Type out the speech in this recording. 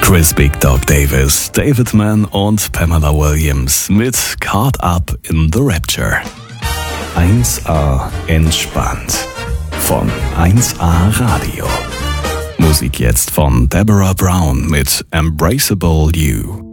Chris Big Dog Davis, David Mann und Pamela Williams mit Caught Up in the Rapture. 1A entspannt von 1A Radio. Musik jetzt von Deborah Brown mit Embraceable You.